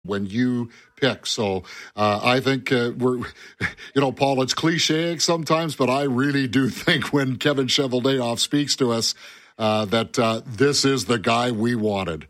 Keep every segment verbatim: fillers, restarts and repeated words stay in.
when you pick. So uh, I think uh, we're, you know, Paul, it's cliche sometimes, but I really do think when Kevin Cheveldayoff speaks to us uh, that uh, this is the guy we wanted.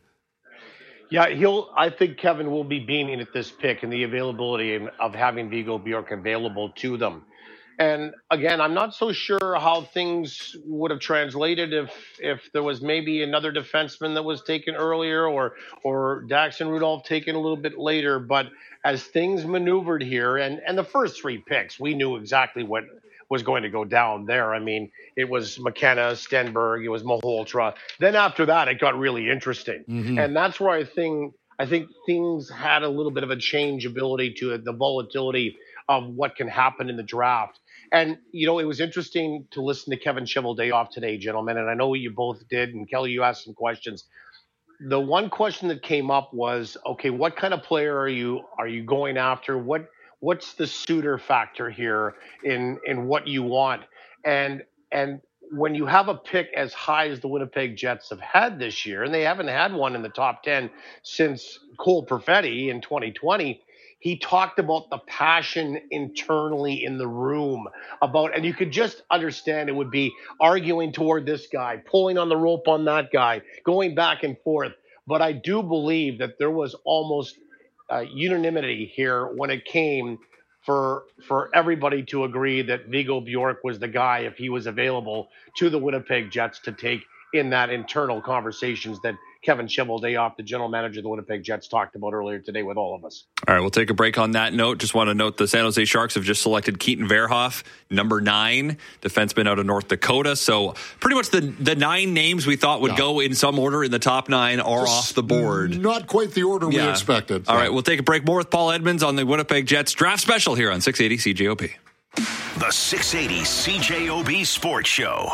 Yeah, he'll. I think Kevin will be beaming at this pick and the availability of having Viggo Bjork available to them. And again, I'm not so sure how things would have translated if if there was maybe another defenseman that was taken earlier or or Daxon Rudolph taken a little bit later. But as things maneuvered here, and, and the first three picks, we knew exactly what was going to go down there. I mean, it was McKenna, Stenberg, it was Malhotra. Then after that, it got really interesting. Mm-hmm. And that's where I think I think things had a little bit of a changeability to it, the volatility of what can happen in the draft. And, you know, it was interesting to listen to Kevin Cheveldayoff today, gentlemen, and I know you both did, and Kelly, you asked some questions. The one question that came up was, okay, what kind of player are you are you going after? What what's the suitor factor here in in what you want? And and when you have a pick as high as the Winnipeg Jets have had this year, and they haven't had one in the top ten since Cole Perfetti in twenty twenty, he talked about the passion internally in the room about, and you could just understand it would be arguing toward this guy, pulling on the rope on that guy, going back and forth. But I do believe that there was almost uh, unanimity here when it came for for everybody to agree that Viggo Bjork was the guy, if he was available, to the Winnipeg Jets to take in that internal conversations that Kevin Cheveldayoff, the general manager of the Winnipeg Jets, talked about earlier today with all of us. All right, we'll take a break on that note. Just want to note the San Jose Sharks have just selected Keaton Verhoff, number nine, defenseman out of North Dakota. So pretty much the, the nine names we thought would no. go in some order in the top nine are just off the board. Not quite the order yeah. we expected. All right, we'll take a break. More with Paul Edmonds on the Winnipeg Jets draft special here on six eighty C J O B. The six eighty C J O B Sports Show.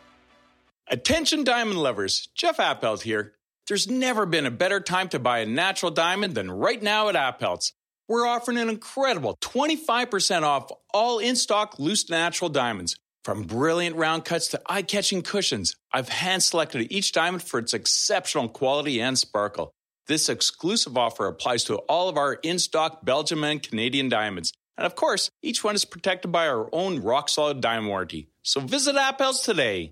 Attention diamond lovers, Jeff Appelt here. There's never been a better time to buy a natural diamond than right now at Appelt's. We're offering an incredible twenty-five percent off all in-stock loose natural diamonds. From brilliant round cuts to eye-catching cushions, I've hand-selected each diamond for its exceptional quality and sparkle. This exclusive offer applies to all of our in-stock Belgium and Canadian diamonds. And of course, each one is protected by our own rock-solid diamond warranty. So visit Appelt's today.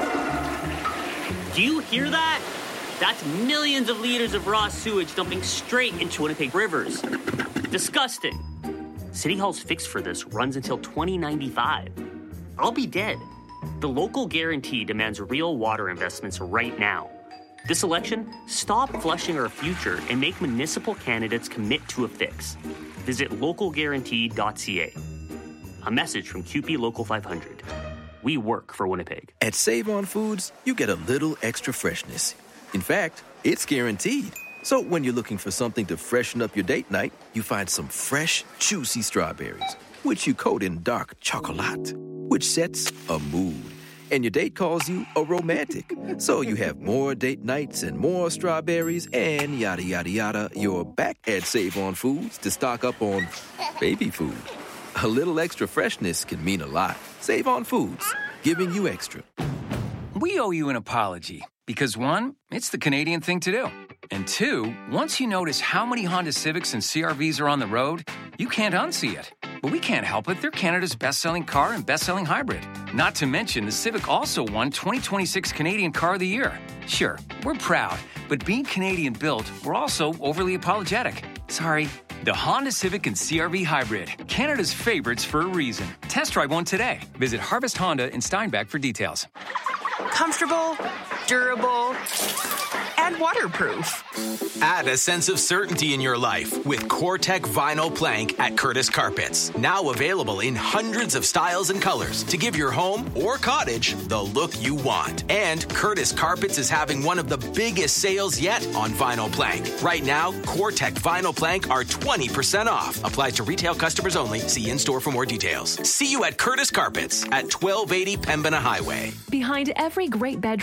Do you hear that? That's millions of liters of raw sewage dumping straight into Winnipeg rivers. Disgusting. City Hall's fix for this runs until twenty ninety-five. I'll be dead. The local guarantee demands real water investments right now. This election, stop flushing our future and make municipal candidates commit to a fix. Visit local guarantee dot c a. A message from Q P Local five hundred. We work for Winnipeg. At Save On Foods, you get a little extra freshness. In fact, it's guaranteed. So when you're looking for something to freshen up your date night, you find some fresh, juicy strawberries, which you coat in dark chocolate, which sets a mood. And your date calls you a romantic. So you have more date nights and more strawberries and yada, yada, yada. You're back at Save On Foods to stock up on baby food. A little extra freshness can mean a lot. Save On Foods, giving you extra. We owe you an apology. Because one, it's the Canadian thing to do. And two, once you notice how many Honda Civics and C R Vs are on the road, you can't unsee it. But we can't help it. They're Canada's best-selling car and best-selling hybrid. Not to mention, the Civic also won twenty twenty-six Canadian Car of the Year. Sure, we're proud, but being Canadian-built, we're also overly apologetic. Sorry. The Honda Civic and C R V Hybrid. Canada's favorites for a reason. Test drive one today. Visit Harvest Honda in Steinbach for details. Comfortable, durable, and waterproof. Add a sense of certainty in your life with CoreTech Vinyl Plank at Curtis Carpets. Now available in hundreds of styles and colors to give your home or cottage the look you want. And Curtis Carpets is having one of the biggest sales yet on vinyl plank. Right now, CoreTech Vinyl Plank are twenty percent off. Applies to retail customers only. See in-store for more details. See you at Curtis Carpets at twelve eighty Pembina Highway. Behind every great bedroom,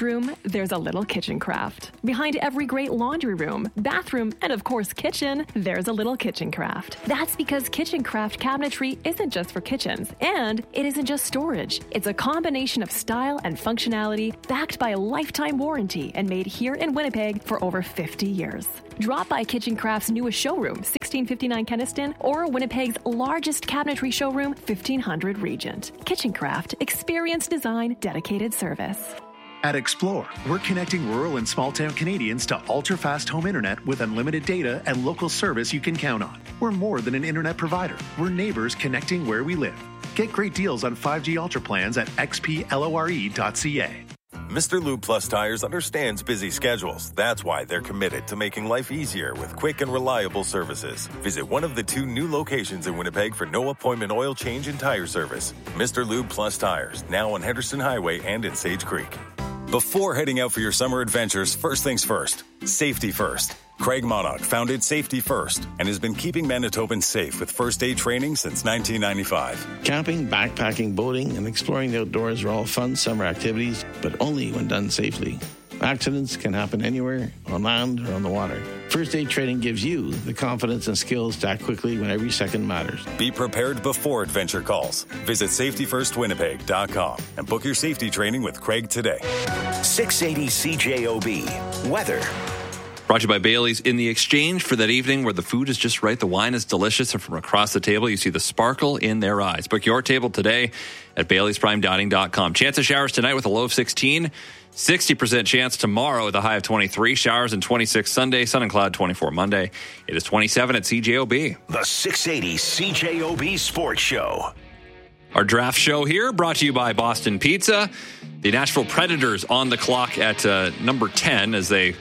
there's a little kitchen craft. Behind every great laundry room, bathroom, and of course kitchen, there's a little kitchen craft. That's because kitchen craft cabinetry isn't just for kitchens, and it isn't just storage. It's a combination of style and functionality backed by a lifetime warranty and made here in Winnipeg for over fifty years. Drop by Kitchen Craft's newest showroom, sixteen fifty-nine Kenniston, or Winnipeg's largest cabinetry showroom, fifteen hundred Regent. Kitchen Craft, experience design, dedicated service. At Explore, we're connecting rural and small-town Canadians to ultra-fast home internet with unlimited data and local service you can count on. We're more than an internet provider. We're neighbors connecting where we live. Get great deals on five G Ultra plans at x p lore dot c a. Mister Lube Plus Tires understands busy schedules. That's why they're committed to making life easier with quick and reliable services. Visit one of the two new locations in Winnipeg for no appointment oil change and tire service. Mister Lube Plus Tires, now on Henderson Highway and in Sage Creek. Before heading out for your summer adventures, first things first, safety first. Craig Monarch founded Safety First and has been keeping Manitobans safe with first aid training since nineteen ninety-five. Camping, backpacking, boating, and exploring the outdoors are all fun summer activities, but only when done safely. Accidents can happen anywhere, on land or on the water. First aid training gives you the confidence and skills to act quickly when every second matters. Be prepared before adventure calls. Visit safety first winnipeg dot com and book your safety training with Craig today. six eighty C J O B. Weather. Brought to you by Bailey's. In the exchange for that evening where the food is just right, the wine is delicious, and from across the table, you see the sparkle in their eyes. Book your table today at baileys prime dining dot com. Chance of showers tonight with a low of sixteen. sixty percent chance tomorrow with a high of twenty-three. Showers and twenty-six Sunday. Sun and cloud twenty-four Monday. It is twenty-seven at C J O B. The six eighty C J O B Sports Show. Our draft show here brought to you by Boston Pizza. The Nashville Predators on the clock at uh, number ten as they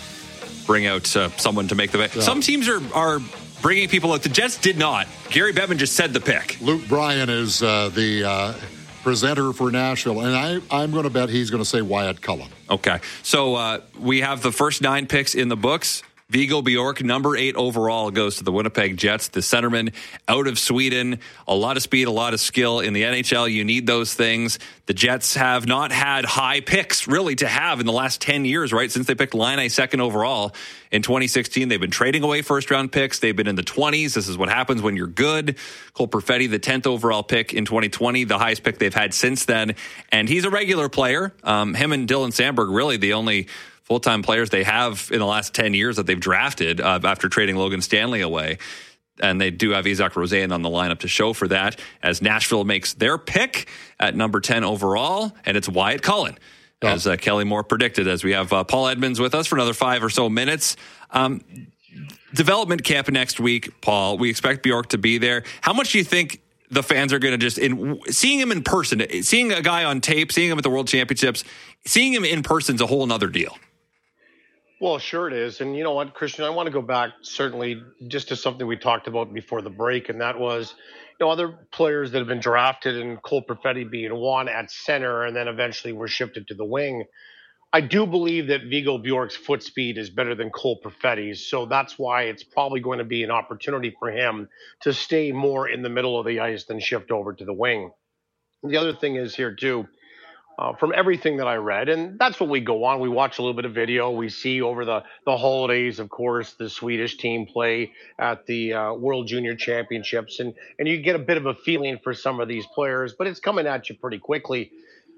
bring out uh, someone to make the pick. Yeah. Some teams are, are bringing people out. The Jets did not. Gary Bettman just said the pick. Luke Bryan is uh, the uh, presenter for Nashville, and I, I'm going to bet he's going to say Wyatt Cullen. Okay. So uh, we have the first nine picks in the books. Viggo Bjork, number eight overall, goes to the Winnipeg Jets. The centerman out of Sweden. A lot of speed, a lot of skill. In the N H L, you need those things. The Jets have not had high picks, really, to have in the last ten years, right? Since they picked Laine second overall in twenty sixteen. They've been trading away first-round picks. They've been in the twenties. This is what happens when you're good. Cole Perfetti, the tenth overall pick in twenty twenty, the highest pick they've had since then. And he's a regular player. Um, him and Dylan Sandberg, really the only full-time players they have in the last ten years that they've drafted uh, after trading Logan Stanley away. And they do have Isaac Rosen on the lineup to show for that as Nashville makes their pick at number ten overall, and it's Wyatt Cullen, yeah. as uh, Kelly Moore predicted, as we have uh, Paul Edmonds with us for another five or so minutes. Um, development camp next week, Paul. We expect Bjork to be there. How much do you think the fans are going to just, in seeing him in person, seeing a guy on tape, seeing him at the World Championships, seeing him in person is a whole other deal? Well, sure it is. And you know what, Christian, I want to go back certainly just to something we talked about before the break, and that was, you know, other players that have been drafted, and Cole Perfetti being one at center and then eventually were shifted to the wing. I do believe that Viggo Bjork's foot speed is better than Cole Perfetti's, so that's why it's probably going to be an opportunity for him to stay more in the middle of the ice than shift over to the wing. And the other thing is here too, Uh, from everything that I read, and that's what we go on. We watch a little bit of video. We see over the, the holidays, of course, the Swedish team play at the uh, World Junior Championships, and, and you get a bit of a feeling for some of these players, but it's coming at you pretty quickly.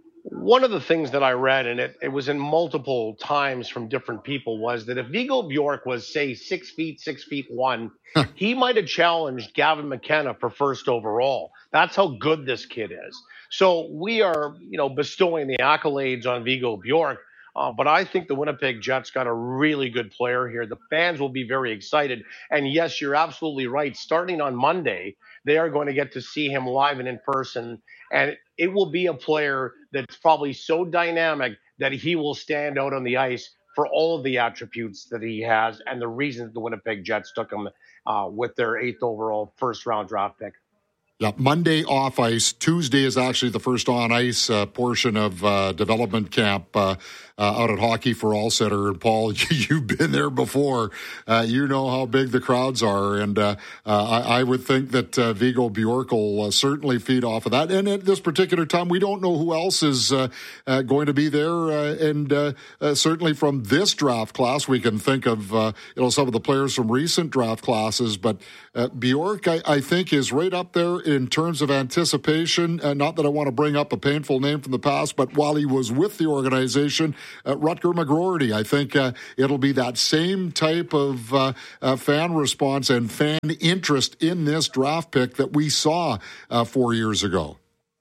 One of the things that I read, and it, it was in multiple times from different people, was that if Viggo Bjork was, say, six feet, six feet one, he might have challenged Gavin McKenna for first overall. That's how good this kid is. So we are, you know, bestowing the accolades on Viggo Bjork, uh, but I think the Winnipeg Jets got a really good player here. The fans will be very excited. And yes, you're absolutely right. Starting on Monday, they are going to get to see him live and in person. And it will be a player that's probably so dynamic that he will stand out on the ice for all of the attributes that he has and the reason that the Winnipeg Jets took him uh, with their eighth overall first round draft pick. Yeah, Monday off ice. Tuesday is actually the first on ice uh, portion of uh, development camp uh, uh, out at Hockey for All Center. And Paul, you've been there before. Uh, you know how big the crowds are, and uh, uh, I, I would think that uh, Vigo Bjork will uh, certainly feed off of that. And at this particular time, we don't know who else is uh, uh, going to be there. Uh, and uh, uh, certainly from this draft class, we can think of uh, you know some of the players from recent draft classes. But uh, Bjork, I, I think, is right up there in terms of anticipation. Uh, not that I want to bring up a painful name from the past, but while he was with the organization, uh, Rutger McGroarty, I think uh, it'll be that same type of uh, uh, fan response and fan interest in this draft pick that we saw uh, four years ago.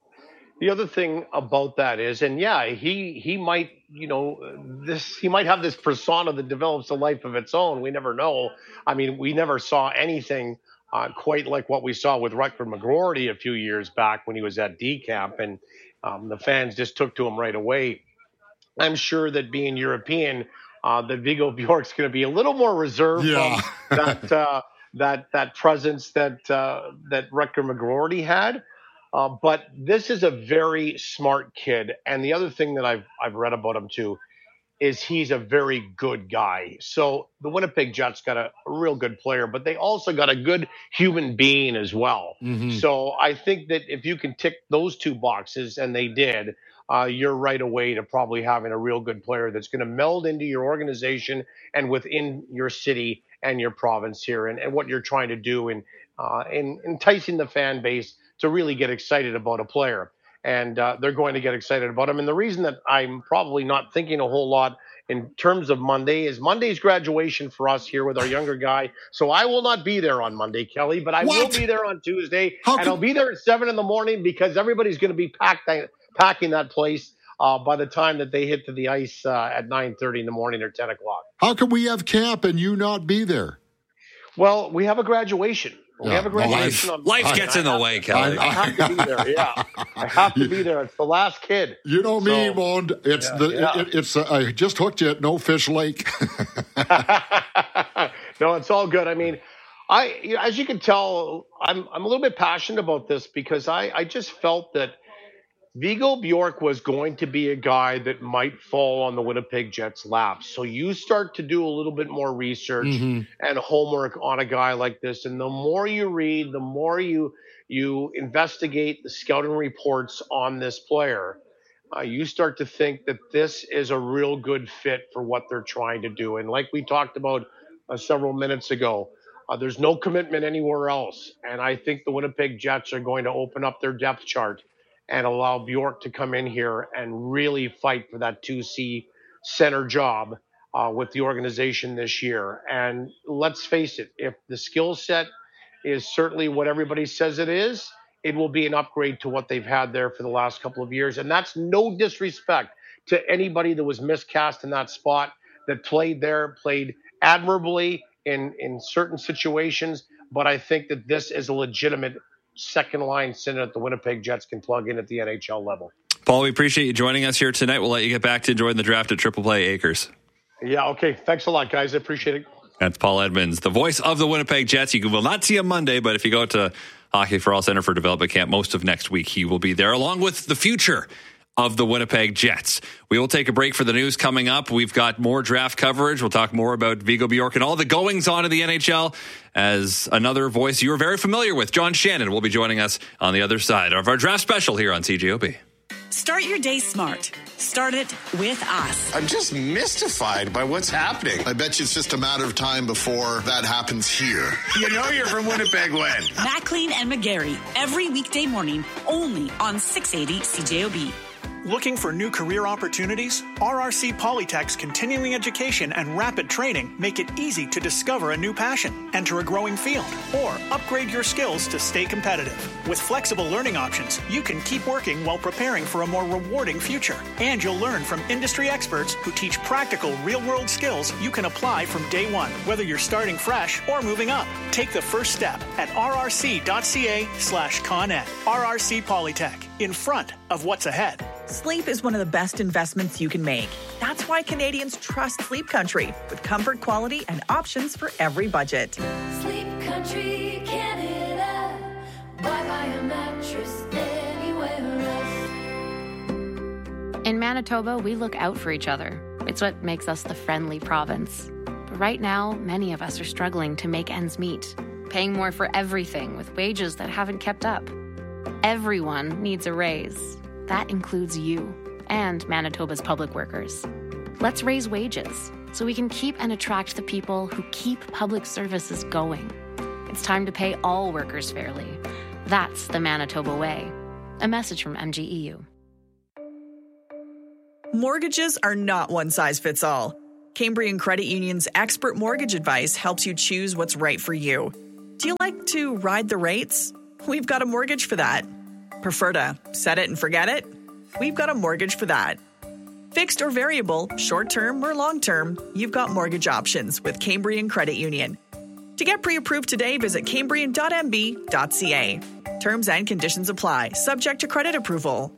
The other thing about that is, and yeah, he he might, you know, this he might have this persona that develops a life of its own. We never know. I mean, we never saw anything uh, quite like what we saw with Rutger McGroarty a few years back when he was at D Camp, and um, the fans just took to him right away. I'm sure that being European, uh, that Vigo Bjork's going to be a little more reserved yeah. from that uh, that that presence that uh, that Rutger McGroarty had. Uh, but this is a very smart kid, and the other thing that I've I've read about him too is he's a very good guy. So the Winnipeg Jets got a, a real good player, but they also got a good human being as well. Mm-hmm. So I think that if you can tick those two boxes, and they did, uh, you're right away to probably having a real good player that's going to meld into your organization and within your city and your province here, and, and what you're trying to do in, uh, in enticing the fan base to really get excited about a player. And uh, they're going to get excited about him. And the reason that I'm probably not thinking a whole lot in terms of Monday is Monday's graduation for us here with our younger guy. So I will not be there on Monday, Kelly, but I What? will be there on Tuesday. How and can- I'll be there at seven in the morning because everybody's going to be packed, packing that place uh, by the time that they hit to the ice uh, at nine thirty in the morning or ten o'clock. How can we have camp and you not be there? Well, we have a graduation. We Yeah. have a graduation Life, on life Monday. gets I in the have- way, Kelly. I have to be there. Yeah, I have to be there. It's the last kid. You know me, So- Mond. It's Yeah, the yeah. It, it's. Uh, I just hooked you at No Fish Lake. No, it's all good. I mean, I you know, as you can tell, I'm I'm a little bit passionate about this because I I just felt that Vigo Bjork was going to be a guy that might fall on the Winnipeg Jets' lap. So you start to do a little bit more research Mm-hmm. and homework on a guy like this, and the more you read, the more you you investigate the scouting reports on this player, uh, you start to think that this is a real good fit for what they're trying to do. And like we talked about uh, several minutes ago, uh, there's no commitment anywhere else. And I think the Winnipeg Jets are going to open up their depth chart and allow Bjork to come in here and really fight for that two C center job uh, with the organization this year. And let's face it, if the skill set is certainly what everybody says it is, it will be an upgrade to what they've had there for the last couple of years. And that's no disrespect to anybody that was miscast in that spot, that played there, played admirably in, in certain situations. But I think that this is a legitimate second line center that the Winnipeg Jets can plug in at the N H L level. Paul, we appreciate you joining us here tonight. We'll let you get back to enjoying the draft at Triple Play Acres. Yeah, okay. Thanks a lot, guys. I appreciate it. That's Paul Edmonds, the voice of the Winnipeg Jets. You will not see him Monday, but if you go to Hockey for All Center for Development Camp most of next week, he will be there, along with the future of the Winnipeg Jets. We will take a break for the news coming up. We've got more draft coverage. We'll talk more about Vigo Bjork and all the goings-on of the N H L as another voice you're very familiar with, John Shannon, will be joining us on the other side of our draft special here on C J O B. Start your day smart. Start it with us. I'm just mystified by what's happening. I bet you it's just a matter of time before that happens here. You know you're from Winnipeg when? Maclean and McGarry, every weekday morning, only on six eighty C J O B. Looking for new career opportunities? R R C Polytech's continuing education and rapid training make it easy to discover a new passion, enter a growing field, or upgrade your skills to stay competitive. With flexible learning options, you can keep working while preparing for a more rewarding future. And you'll learn from industry experts who teach practical, real-world skills you can apply from day one, whether you're starting fresh or moving up. Take the first step at rrc.ca slash coned. R R C Polytech, in front of what's ahead. Sleep is one of the best investments you can make. That's why Canadians trust Sleep Country, with comfort, quality, and options for every budget. Sleep Country Canada. Why buy a mattress anywhere else? In Manitoba, we look out for each other. It's what makes us the friendly province. But right now, many of us are struggling to make ends meet, paying more for everything with wages that haven't kept up. Everyone needs a raise. That includes you and Manitoba's public workers. Let's raise wages so we can keep and attract the people who keep public services going. It's time to pay all workers fairly. That's the Manitoba way. A message from M G E U. Mortgages are not one size fits all. Cambrian Credit Union's expert mortgage advice helps you choose what's right for you. Do you like to ride the rates? We've got a mortgage for that. Prefer to set it and forget it? We've got a mortgage for that. Fixed or variable, short-term or long-term, you've got mortgage options with Cambrian Credit Union. To get pre-approved today, visit cambrian dot m b dot c a. Terms and conditions apply, subject to credit approval.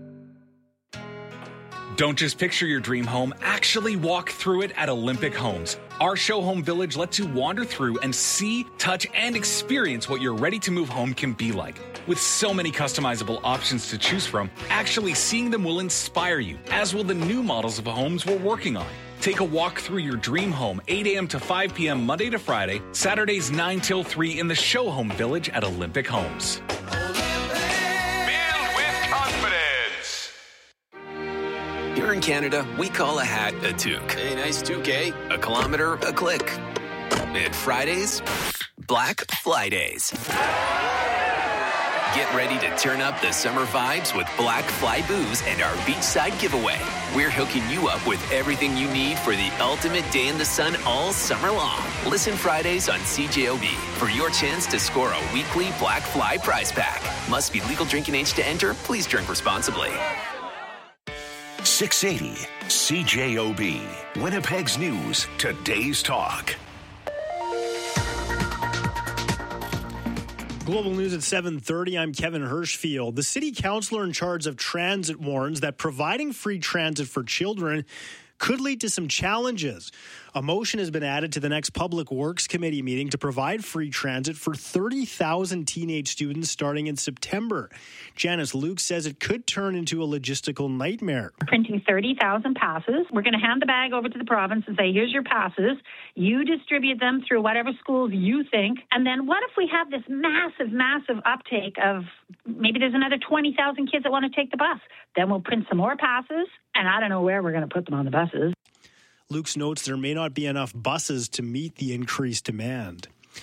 Don't just picture your dream home, actually walk through it at Olympic Homes. Our show home village lets you wander through and see, touch, and experience what your ready-to-move home can be like. With so many customizable options to choose from, actually seeing them will inspire you, as will the new models of homes we're working on. Take a walk through your dream home, eight a.m. to five p.m. Monday to Friday, Saturdays nine till three in the show home village at Olympic Homes. Here in Canada, we call a hat a toque. A nice toque, eh? A kilometer, a click. And Fridays, Black Fly Days. Get ready to turn up the summer vibes with Black Fly Booze and our beachside giveaway. We're hooking you up with everything you need for the ultimate day in the sun all summer long. Listen Fridays on C J O B for your chance to score a weekly Black Fly prize pack. Must be legal drinking age to enter. Please drink responsibly. six eighty C J O B, Winnipeg's News, Today's Talk. Global News at seven thirty. I'm Kevin Hirschfield. The city councilor in charge of transit warns that providing free transit for children could lead to some challenges. A motion has been added to the next Public Works Committee meeting to provide free transit for thirty thousand teenage students starting in September. Janice Luke says it could turn into a logistical nightmare. Printing thirty thousand passes. We're going to hand the bag over to the province and say, here's your passes. You distribute them through whatever schools you think. And then what if we have this massive, massive uptake of maybe there's another twenty thousand kids that want to take the bus? Then we'll print some more passes, and I don't know where we're going to put them on the buses. Luke's notes there may not be enough buses to meet the increased demand.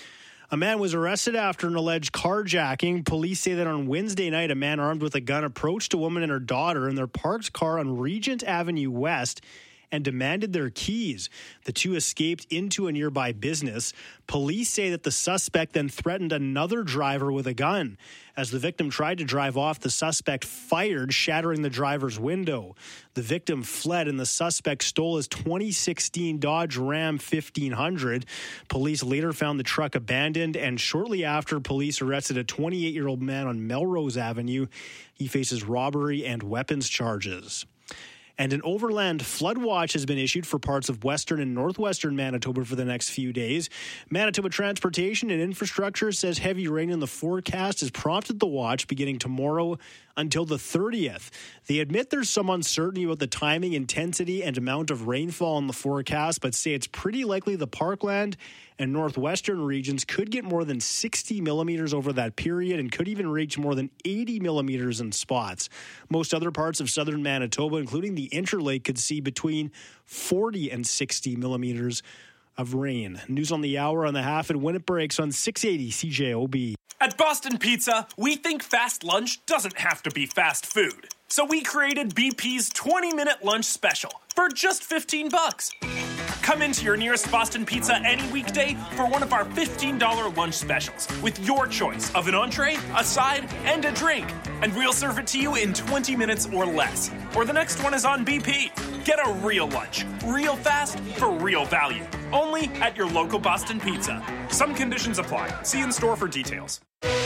A man was arrested after an alleged carjacking. Police say that on Wednesday night, a man armed with a gun approached a woman and her daughter in their parked car on Regent Avenue West and demanded their keys. The two escaped into a nearby business. Police say that the suspect then threatened another driver with a gun. As the victim tried to drive off, the suspect fired, shattering the driver's window. The victim fled, and the suspect stole his twenty sixteen Dodge Ram fifteen hundred. Police later found the truck abandoned, and shortly after, police arrested a twenty-eight-year-old man on Melrose Avenue. He faces robbery and weapons charges. And an overland flood watch has been issued for parts of western and northwestern Manitoba for the next few days. Manitoba Transportation and Infrastructure says heavy rain in the forecast has prompted the watch beginning tomorrow until the thirtieth. They admit there's some uncertainty about the timing, intensity, and amount of rainfall in the forecast, but say it's pretty likely the Parkland and northwestern regions could get more than sixty millimeters over that period and could even reach more than eighty millimeters in spots. Most other parts of southern Manitoba, including the Interlake, could see between forty and sixty millimeters of rain. News on the hour on the half and when it breaks on six eighty C J O B. At Boston Pizza, we think fast lunch doesn't have to be fast food. So we created B P's twenty-minute lunch special for just fifteen bucks. Come into your nearest Boston Pizza any weekday for one of our fifteen dollars lunch specials with your choice of an entree, a side, and a drink. And we'll serve it to you in twenty minutes or less. Or the next one is on B P. Get a real lunch, real fast, for real value. Only at your local Boston Pizza. Some conditions apply. See in store for details.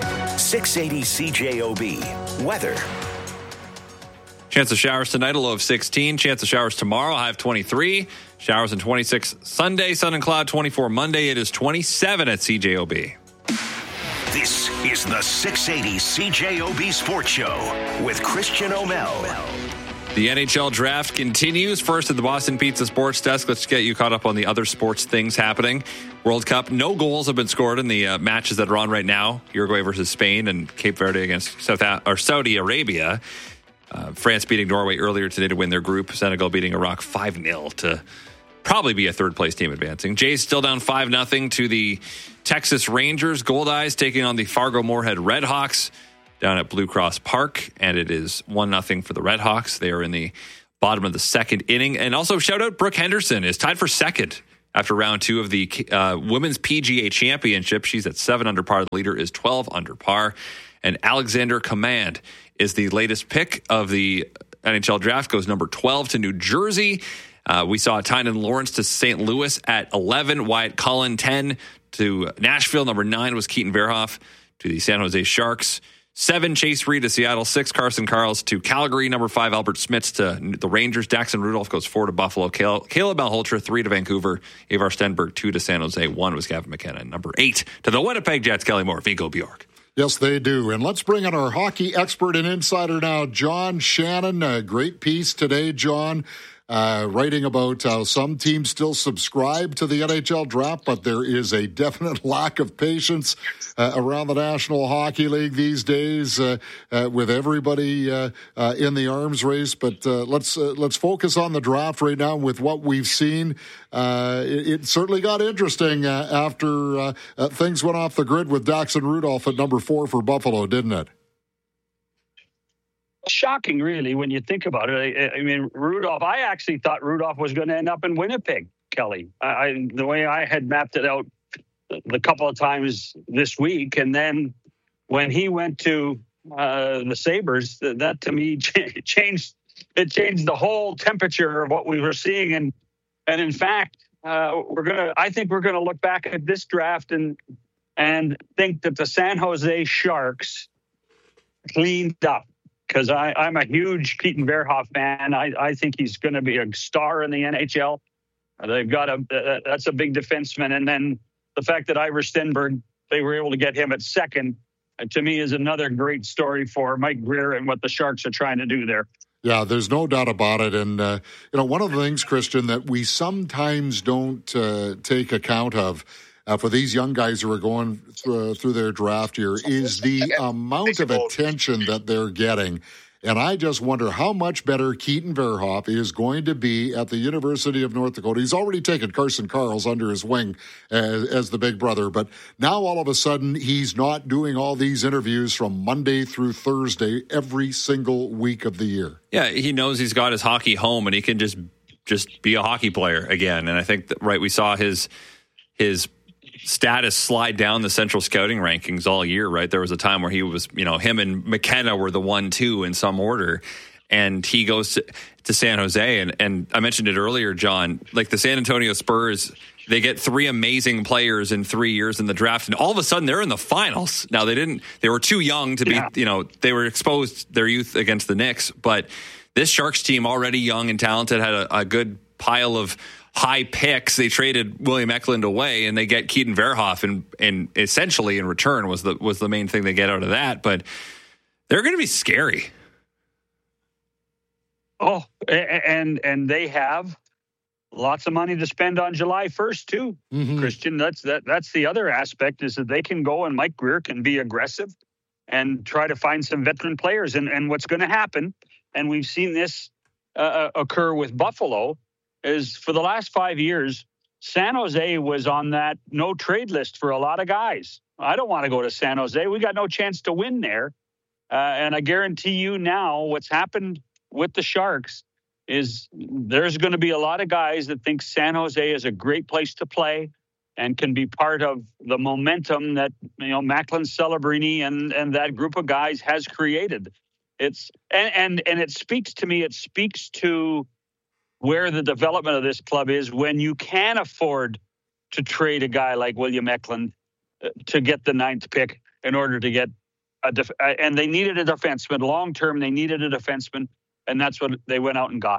six eighty C J O B. Weather. Chance of showers tonight, a low of sixteen. Chance of showers tomorrow, high of twenty-three. Showers in twenty-six Sunday, sun and cloud twenty-four Monday. It is twenty-seven at C J O B. The This is the six eighty C J O B Sports Show with Christian O'Mel. The N H L draft continues. First at the Boston Pizza Sports Desk. Let's get you caught up on the other sports things happening. World Cup, no goals have been scored in the uh, matches that are on right now. Uruguay versus Spain and Cape Verde against South A- or Saudi Arabia. Uh, France beating Norway earlier today to win their group. Senegal beating Iraq five nil to probably be a third-place team advancing. Jays still down five nothing to the Texas Rangers. Goldeyes taking on the Fargo-Moorhead Redhawks down at Blue Cross Park, and it is one nothing for the Redhawks. They are in the bottom of the second inning. And also, shout out, Brooke Henderson is tied for second after round two of the uh, Women's P G A Championship. She's at seven under par. The leader is twelve under par. And Alexander Command is the latest pick of the N H L draft, goes number twelve to New Jersey. Uh, we saw Tynan Lawrence to Saint Louis at eleven. Wyatt Cullen, ten to Nashville. Number nine was Keaton Verhoff to the San Jose Sharks. Seven, Chase Reed to Seattle. Six, Carson Karls to Calgary. Number five, Albert Smits to the Rangers. Daxon Rudolph goes four to Buffalo. Cal- Caleb Malhotra, three to Vancouver. Avar Stenberg, two to San Jose. One was Gavin McKenna. Number eight to the Winnipeg Jets, Kelly Moore, Vigo Bjork. Yes, they do. And let's bring in our hockey expert and insider now, John Shannon. A great piece today, John. Uh, writing about how some teams still subscribe to the N H L draft, but there is a definite lack of patience uh, around the National Hockey League these days uh, uh, with everybody uh, uh, in the arms race. But uh, let's uh, let's focus on the draft right now with what we've seen. Uh, it, it certainly got interesting uh, after uh, uh, things went off the grid with Daxon Rudolph at number four for Buffalo, didn't it? Shocking, really, when you think about it. I, I mean, Rudolph, I actually thought Rudolph was going to end up in Winnipeg, Kelly. I, I, the way I had mapped it out the couple of times this week. And then when he went to uh, the Sabres, that, that to me changed, it changed the whole temperature of what we were seeing. And, and in fact, uh, we're going to, I think we're going to look back at this draft and, and think that the San Jose Sharks cleaned up. Because I'm a huge Keaton Verhoff fan. I, I think he's going to be a star in the N H L. They've got a uh, that's a big defenseman, and then the fact that Ivar Stenberg, they were able to get him at second, uh, to me is another great story for Mike Grier and what the Sharks are trying to do there. Yeah, there's no doubt about it. And, uh, you know, one of the things, Christian, that we sometimes don't uh, take account of Uh, for these young guys who are going through, through their draft year is the amount of attention that they're getting. And I just wonder how much better Keaton Verhoff is going to be at the University of North Dakota. He's already taken Carson Karls under his wing as, as the big brother, but now all of a sudden he's not doing all these interviews from Monday through Thursday every single week of the year. Yeah, he knows he's got his hockey home and he can just just be a hockey player again. And I think that, right, we saw his his status slide down the central scouting rankings all year, right? There was a time where he was, you know, him and McKenna were the one, two in some order. And he goes to, to San Jose. And, and I mentioned it earlier, John, like the San Antonio Spurs, they get three amazing players in three years in the draft. And all of a sudden they're in the finals. Now they didn't, they were too young to be, yeah. you know, they were exposed their youth against the Knicks. But this Sharks team, already young and talented, had a, a good pile of high picks. They traded William Eklund away, and they get Keaton Verhoff, and and essentially in return was the was the main thing they get out of that. But they're going to be scary. Oh, and and they have lots of money to spend on July first too, mm-hmm. Christian. That's that that's the other aspect, is that they can go and Mike Grier can be aggressive and try to find some veteran players. And and what's going to happen, and we've seen this uh, occur with Buffalo, is for the last five years, San Jose was on that no trade list for a lot of guys. I don't want to go to San Jose. We got no chance to win there. Uh, and I guarantee you now what's happened with the Sharks is there's going to be a lot of guys that think San Jose is a great place to play and can be part of the momentum that, you know, Macklin Celebrini and, and that group of guys has created. It's and, and, and it speaks to me, it speaks to where the development of this club is when you can afford to trade a guy like William Eklund to get the ninth pick in order to get a def- and they needed a defenseman long term. They needed a defenseman, and that's what they went out and got.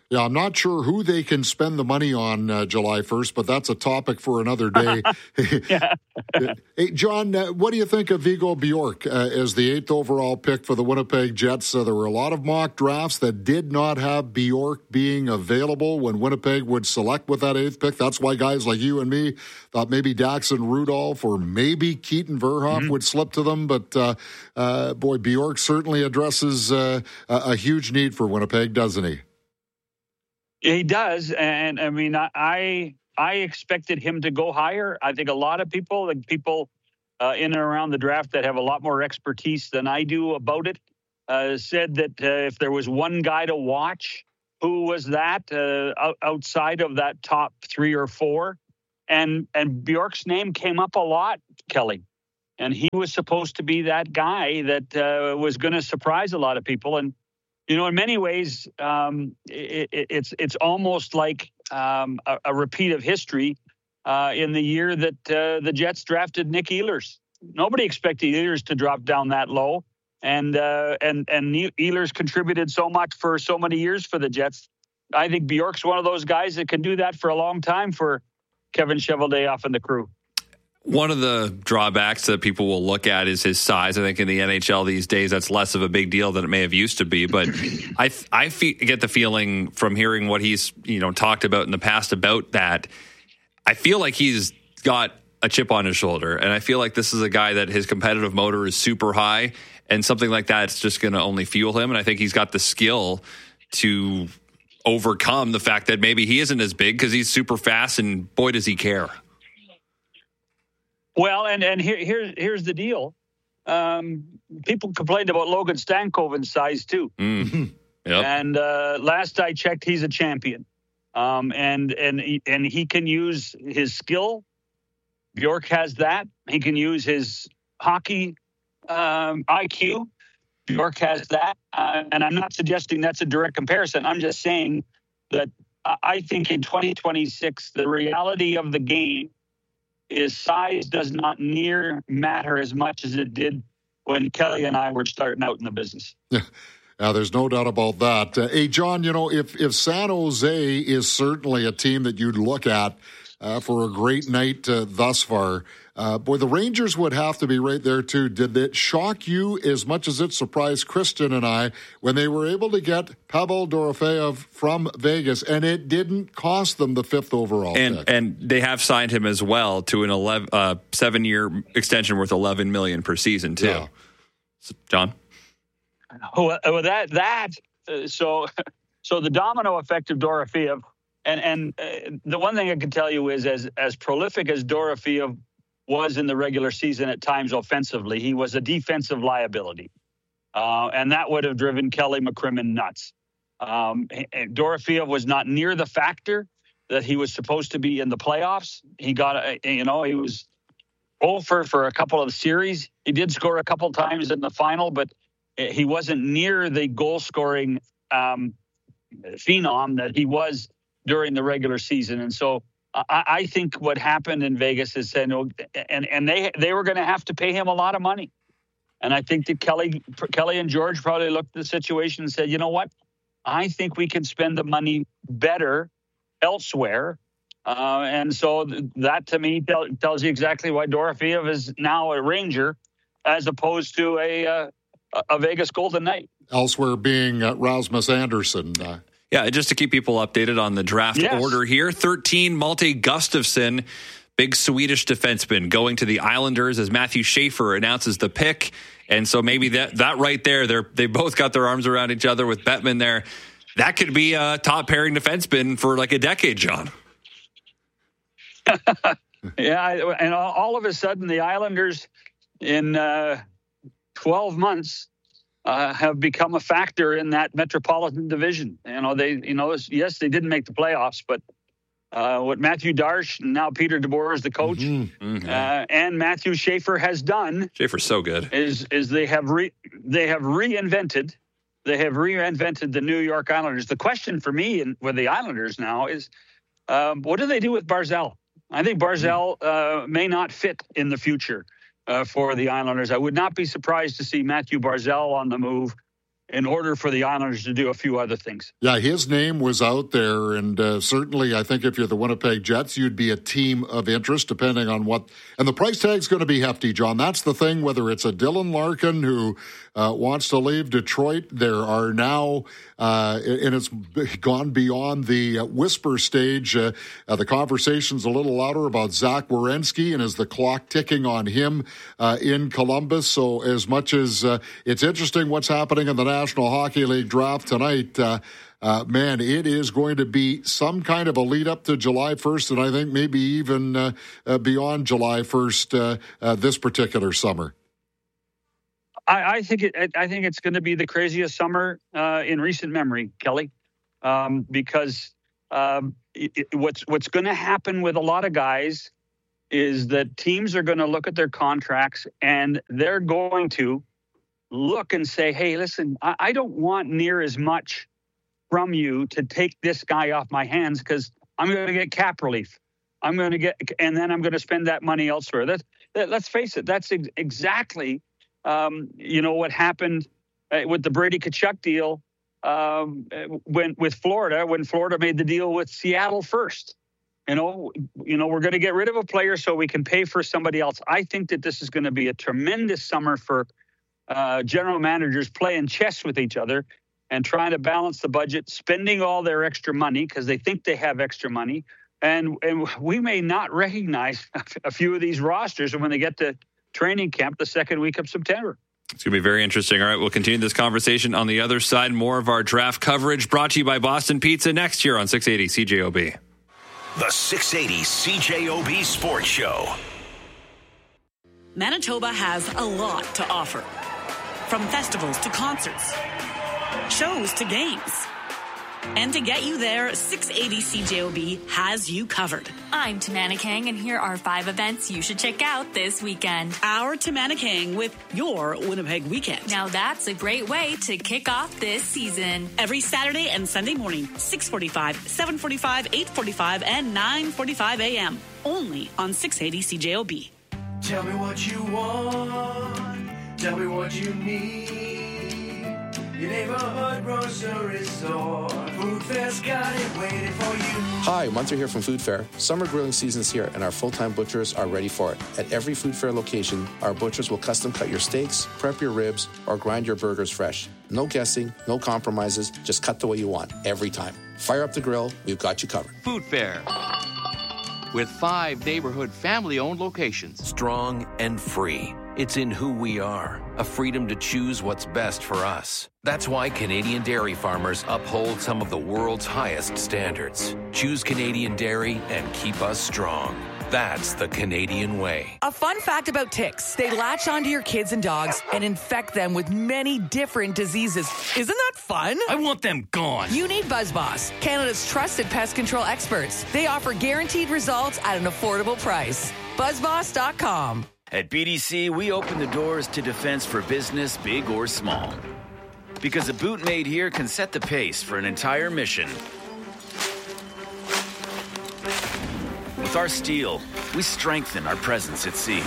Yeah, I'm not sure who they can spend the money on uh, July first, but that's a topic for another day. Hey, John, uh, what do you think of Vigo Bjork uh, as the eighth overall pick for the Winnipeg Jets? Uh, there were a lot of mock drafts that did not have Bjork being available when Winnipeg would select with that eighth pick. That's why guys like you and me thought maybe Daxon Rudolph or maybe Keaton Verhoff mm-hmm. would slip to them. But, uh, uh, boy, Bjork certainly addresses uh, a, a huge need for Winnipeg, doesn't he? He does, and I mean, I I expected him to go higher. I think a lot of people, like people uh, in and around the draft that have a lot more expertise than I do about it, uh, said that uh, if there was one guy to watch, who was that uh, outside of that top three or four, and and Bjork's name came up a lot, Kelly, and he was supposed to be that guy that uh, was going to surprise a lot of people. And you know, in many ways, um, it, it, it's it's almost like um, a, a repeat of history uh, in the year that uh, the Jets drafted Nick Ehlers. Nobody expected Ehlers to drop down that low, and uh, and and Ehlers contributed so much for so many years for the Jets. I think Bjork's one of those guys that can do that for a long time for Kevin Cheveldayoff and the crew. One of the drawbacks that people will look at is his size. I think in the N H L these days, that's less of a big deal than it may have used to be. But I, I fe- get the feeling from hearing what he's you know talked about in the past about that, I feel like he's got a chip on his shoulder. And I feel like this is a guy that his competitive motor is super high. And something like that's just going to only fuel him. And I think he's got the skill to overcome the fact that maybe he isn't as big because he's super fast. And boy, does he care. Well, and, and here, here, here's the deal. Um, people complained about Logan Stankoven's size, too. Mm-hmm. Yep. And uh, last I checked, he's a champion. Um, and, and, and he can use his skill. Bjork has that. He can use his hockey um, I Q. Bjork has that. Uh, and I'm not suggesting that's a direct comparison. I'm just saying that I think in twenty twenty-six, the reality of the game is size does not near matter as much as it did when Kelly and I were starting out in the business. Yeah, uh, there's no doubt about that. Uh, hey, John, you know, if, if San Jose is certainly a team that you'd look at uh, for a great night uh, thus far, uh, boy, the Rangers would have to be right there, too. Did it shock you as much as it surprised Christian and I when they were able to get Pavel Dorofeyev from Vegas, and it didn't cost them the fifth overall and, pick? And they have signed him as well to an eleven, uh, seven-year extension worth eleven million dollars per season, too. Yeah. So, John? Oh, well, that, that uh, so, so the domino effect of Dorofeyev, and, and uh, the one thing I can tell you is as, as prolific as Dorofeyev was in the regular season at times offensively, he was a defensive liability. Uh, and that would have driven Kelly McCrimmon nuts. Um, Dorofeyev was not near the factor that he was supposed to be in the playoffs. He got, a, you know, he was over for a couple of series. He did score a couple times in the final, but he wasn't near the goal-scoring um, phenom that he was during the regular season. And so I, I think what happened in Vegas is saying, and and they they were going to have to pay him a lot of money. And I think that Kelly Kelly and George probably looked at the situation and said, you know what, I think we can spend the money better elsewhere. Uh, and so that to me tell, tells you exactly why Dorofeyev is now a Ranger as opposed to a uh, a Vegas Golden Knight. Elsewhere being uh, Rasmus Anderson. Uh, Yeah, just to keep people updated on the draft yes. order here. thirteen, Malte Gustafsson, big Swedish defenseman, going to the Islanders as Matthew Schaefer announces the pick. And so maybe that that right there, they they both got their arms around each other with Bettman there. That could be a top pairing defenseman for like a decade, John. Yeah, and all of a sudden the Islanders in uh, twelve months Uh, have become a factor in that Metropolitan Division. You know, they, you know, yes, they didn't make the playoffs, but uh, what Matthew Darche and now Peter DeBoer is the coach, mm-hmm. Mm-hmm. Uh, and Matthew Schaefer has done. Schaefer's so good. Is is they have re, they have reinvented, they have reinvented the New York Islanders. The question for me and with the Islanders now is, um, what do they do with Barzal? I think Barzal uh, may not fit in the future. Uh, for the Islanders. I would not be surprised to see Matthew Barzal on the move. in order for the Islanders to do a few other things. Yeah, his name was out there, and uh, certainly I think if you're the Winnipeg Jets, you'd be a team of interest, depending on what... And the price tag's going to be hefty, John. That's the thing, whether it's a Dylan Larkin who uh, wants to leave Detroit. There are now, uh, and it's gone beyond the uh, whisper stage. Uh, uh, the conversation's a little louder about Zach Werenski, and is the clock ticking on him uh, in Columbus. So as much as uh, it's interesting what's happening in the National Hockey League draft tonight, uh, uh, man, it is going to be some kind of a lead up to July first, and I think maybe even uh, uh, beyond July first uh, uh, this particular summer. I, I think it. I think it's going to be the craziest summer uh, in recent memory, Kelly, um, because um, it, it, what's what's going to happen with a lot of guys is that teams are going to look at their contracts and they're going to look and say, hey, listen, I, I don't want near as much from you to take this guy off my hands because I'm going to get cap relief. I'm going to get, and then I'm going to spend that money elsewhere. That, that let's face it, that's ex- exactly, um, you know, what happened uh, with the Brady Tkachuk deal um, when with Florida, when Florida made the deal with Seattle first. You know, you know, we're going to get rid of a player so we can pay for somebody else. I think that this is going to be a tremendous summer for uh, general managers playing chess with each other and trying to balance the budget, spending all their extra money because they think they have extra money. And and we may not recognize a few of these rosters when they get to training camp the second week of September. It's going to be very interesting. All right, we'll continue this conversation on the other side. More of our draft coverage brought to you by Boston Pizza next year on six eighty C J O B. The six eighty C J O B Sports Show. Manitoba has a lot to offer. From festivals to concerts, shows to games. And to get you there, six eighty C J O B has you covered. I'm Tamana Kang, and here are five events you should check out this weekend. Our Tamana Kang with your Winnipeg Weekend. Now that's a great way to kick off this season. Every Saturday and Sunday morning, six forty-five, seven forty-five, eight forty-five, and nine forty-five a.m. Only on six eighty C J O B. Tell me what you want. Tell me what you need. Your neighborhood grocery store. Food Fair's got it waiting for you. Hi, Munter here from Food Fair. Summer grilling season's here, and our full-time butchers are ready for it. At every Food Fair location, our butchers will custom cut your steaks, prep your ribs, or grind your burgers fresh. No guessing, no compromises, just cut the way you want, every time. Fire up the grill, we've got you covered. Food Fair. With five neighborhood family-owned locations. Strong and free. It's in who we are, a freedom to choose what's best for us. That's why Canadian dairy farmers uphold some of the world's highest standards. Choose Canadian dairy and keep us strong. That's the Canadian way. A fun fact about ticks. They latch onto your kids and dogs and infect them with many different diseases. Isn't that fun? I want them gone. You need BuzzBoss, Canada's trusted pest control experts. They offer guaranteed results at an affordable price. buzz boss dot com. At B D C, we open the doors to defense for business, big or small. Because a boot made here can set the pace for an entire mission. With our steel, we strengthen our presence at sea.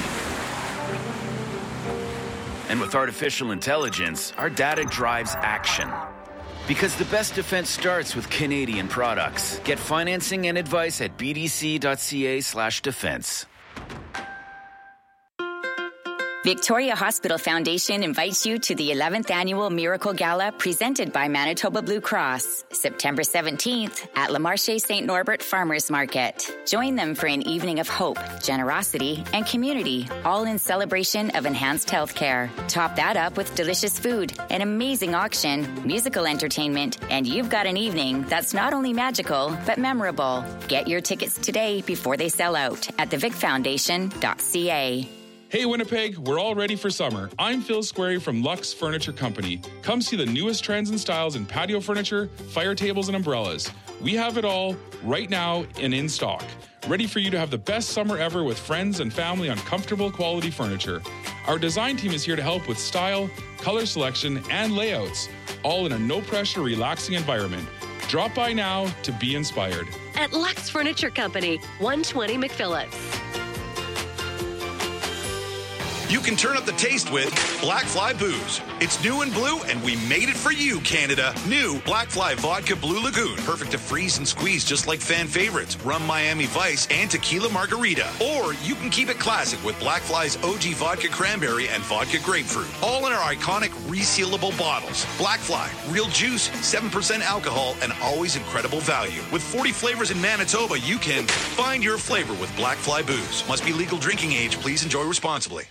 And with artificial intelligence, our data drives action. Because the best defense starts with Canadian products. Get financing and advice at b d c dot c a slash defense. Victoria Hospital Foundation invites you to the eleventh Annual Miracle Gala presented by Manitoba Blue Cross, September seventeenth at Le Marché Saint Norbert Farmers Market. Join them for an evening of hope, generosity, and community, all in celebration of enhanced healthcare. Top that up with delicious food, an amazing auction, musical entertainment, and you've got an evening that's not only magical, but memorable. Get your tickets today before they sell out at the vic foundation dot c a. Hey Winnipeg, we're all ready for summer. I'm Phil Squarey from Lux Furniture Company. Come see the newest trends and styles in patio furniture, fire tables, and umbrellas. We have it all right now and in stock. Ready for you to have the best summer ever with friends and family on comfortable quality furniture. Our design team is here to help with style, color selection, and layouts, all in a no-pressure, relaxing environment. Drop by now to be inspired. At Lux Furniture Company, one twenty McPhillips. You can turn up the taste with Black Fly Booze. It's new and blue, and we made it for you, Canada. New Black Fly Vodka Blue Lagoon. Perfect to freeze and squeeze just like fan favorites, Rum Miami Vice and Tequila Margarita. Or you can keep it classic with Black Fly's O G Vodka Cranberry and Vodka Grapefruit. All in our iconic resealable bottles. Black Fly, real juice, seven percent alcohol, and always incredible value. With forty flavors in Manitoba, you can find your flavor with Black Fly Booze. Must be legal drinking age. Please enjoy responsibly.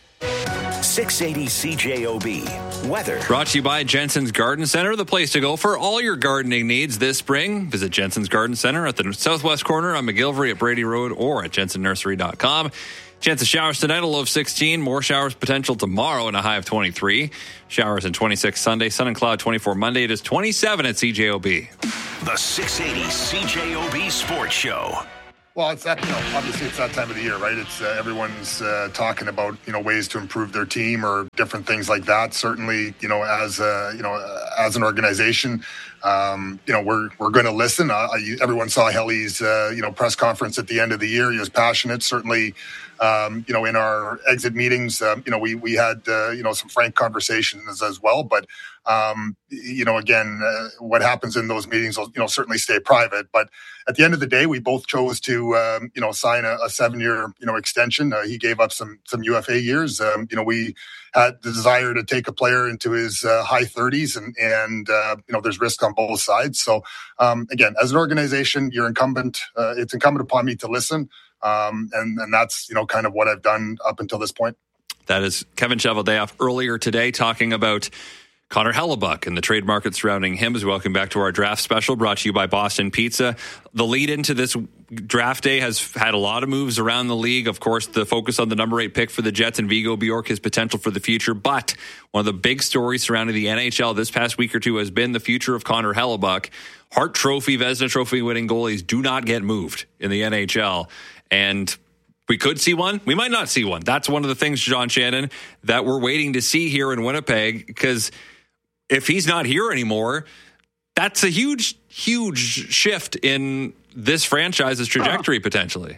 six eighty C J O B. Weather. Brought to you by Jensen's Garden Center, the place to go for all your gardening needs this spring. Visit Jensen's Garden Center at the southwest corner on McGilvery at Brady Road or at jensen nursery dot com. Chance of showers tonight, a low of sixteen. More showers potential tomorrow and a high of twenty-three. Showers in twenty-six Sunday. Sun and cloud twenty-four Monday. It is twenty-seven at C J O B. The six eighty C J O B Sports Show. Well, it's that, you know, obviously it's that time of the year, right? It's uh, everyone's uh, talking about, you know, ways to improve their team or different things like that. Certainly, you know, as a, you know, as an organization, um, you know, we're we're going to listen. Uh, everyone saw Helly's, uh, you know, press conference at the end of the year. He was passionate. Certainly, um, you know, in our exit meetings, um, you know, we we had, uh, you know, some frank conversations as well. But, um, you know, again, uh, what happens in those meetings will, you know, certainly stay private. But at the end of the day, we both chose to, um, you know, sign a, a seven-year, you know, extension. Uh, he gave up some some U F A years. Um, you know, we had the desire to take a player into his uh, high thirties, and and uh, you know, there's risk on both sides. So um, again, as an organization, you're incumbent. Uh, it's incumbent upon me to listen, um, and and that's, you know, kind of what I've done up until this point. That is Kevin Cheveldayoff earlier today talking about Connor Hellebuyck and the trade market surrounding him. As welcome back to our draft special brought to you by Boston Pizza. The lead into this draft day has had a lot of moves around the league. Of course, the focus on the number eight pick for the Jets and Vigo Bjork, his potential for the future. But one of the big stories surrounding the N H L this past week or two has been the future of Connor Hellebuyck. Hart Trophy, Vezina Trophy winning goalies do not get moved in the N H L. And we could see one. We might not see one. That's one of the things, John Shannon, that we're waiting to see here in Winnipeg, because if he's not here anymore, that's a huge, huge shift in this franchise's trajectory, uh-huh. potentially.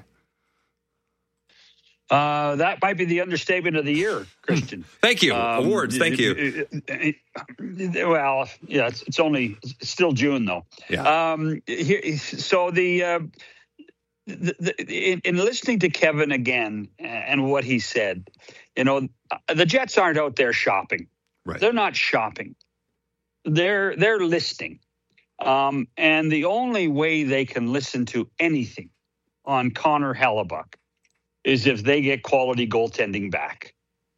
Uh, that might be the understatement of the year, Christian. Thank you. Um, Awards. Thank you. Well, yeah, it's, it's only it's still June, though. Yeah. Um, here, so the, uh, the, the in, in listening to Kevin again and what he said, you know, the Jets aren't out there shopping. Right. They're not shopping. They're they're listening, um, and the only way they can listen to anything on Connor Hellebuyck is if they get quality goaltending back.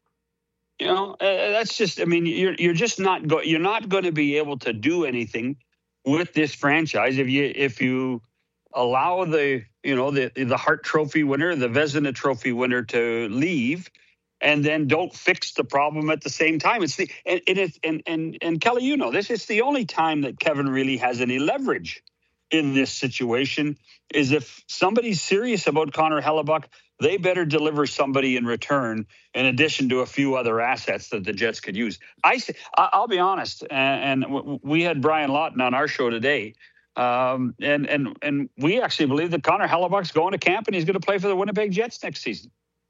You know, uh, that's just. I mean, you're you're just not go, you're not going to be able to do anything with this franchise if you if you allow the you know the the Hart Trophy winner, the Vezina Trophy winner to leave, and then don't fix the problem at the same time. It's the and and it's, and, and and Kelly, you know this. It's the only time that Kevin really has any leverage in this situation is if somebody's serious about Connor Hellebuyck, they better deliver somebody in return, in addition to a few other assets that the Jets could use. I I'll be honest, and, and we had Brian Lawton on our show today, um, and and and we actually believe that Connor Hellebuyck's going to camp and he's going to play for the Winnipeg Jets next season.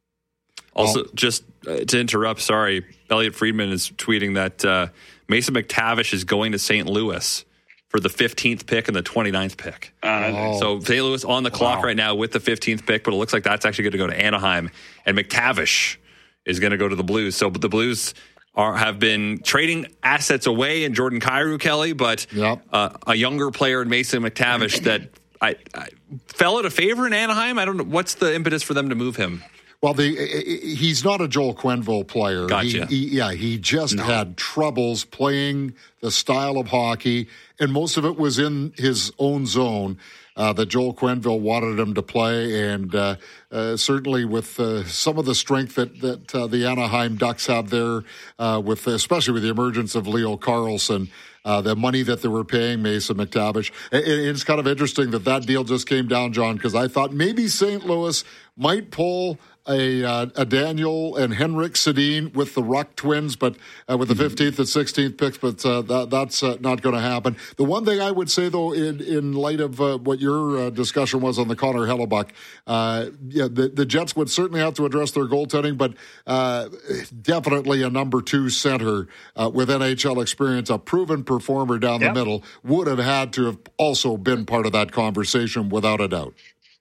Also, well, just uh, to interrupt, sorry, Elliot Friedman is tweeting that uh, Mason McTavish is going to Saint Louis for the fifteenth pick and the twenty-ninth pick. Uh, so Saint Louis on the clock wow. right now with the fifteenth pick, but it looks like that's actually going to go to Anaheim. And McTavish is going to go to the Blues. So the Blues are have been trading assets away in Jordan Kyrou, Kelly, but yep. uh, a younger player in Mason McTavish that I, I fell out of favor in Anaheim. I don't know. What's the impetus for them to move him? Well, the he's not a Joel Quenneville player. Gotcha. He, he, yeah, he just no. had troubles playing the style of hockey, and most of it was in his own zone uh, that Joel Quenneville wanted him to play. And uh, uh, certainly with uh, some of the strength that, that uh, the Anaheim Ducks have there, uh, with especially with the emergence of Leo Carlson, Uh, the money that they were paying Mason McTavish. It, it's kind of interesting that that deal just came down, John, because I thought maybe Saint Louis might pull a, uh, a Daniel and Henrik Sedin with the Ruck twins, but uh, with the fifteenth and sixteenth picks, but uh, that, that's uh, not going to happen. The one thing I would say, though, in, in light of uh, what your uh, discussion was on the Connor Hellebuyck, uh, yeah, the, the Jets would certainly have to address their goaltending, but uh, definitely a number two center uh, with N H L experience, a proven performer down yep. the middle, would have had to have also been part of that conversation without a doubt.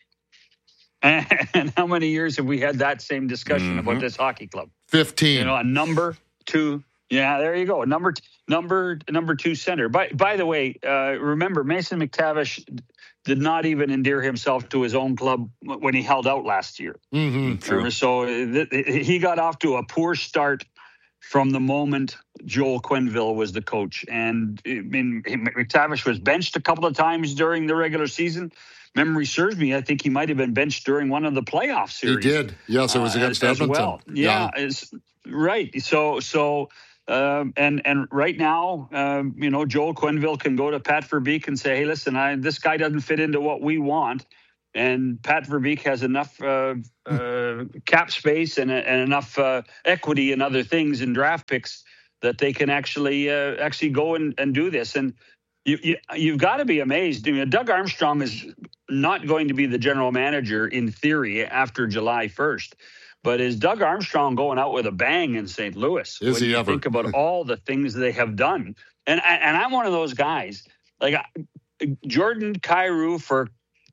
And how many years have we had that same discussion mm-hmm. about this hockey club? Fifteen. You know, a number two. Yeah, there you go. Number number number two center. By by the way, uh, remember Mason McTavish did not even endear himself to his own club when he held out last year. Mm-hmm. True. So th- he got off to a poor start from the moment Joel Quenneville was the coach. And I mean, McTavish was benched a couple of times during the regular season. Memory serves me, I think he might have been benched during one of the playoff series. He did. Yes, it was against uh, Edmonton. As well. Yeah, yeah. It's, right. So, so, um, and and right now, um, you know, Joel Quenneville can go to Pat Verbeek and say, "Hey, listen, I, this guy doesn't fit into what we want." And Pat Verbeek has enough uh, uh, cap space and, and enough uh, equity and other things in draft picks that they can actually uh, actually go and, and do this. And you, you you've got to be amazed. I mean, Doug Armstrong is not going to be the general manager in theory after July first. But is Doug Armstrong going out with a bang in Saint Louis? Is when he you ever? Think about all the things they have done. And and I'm one of those guys, like Jordan Kyrou for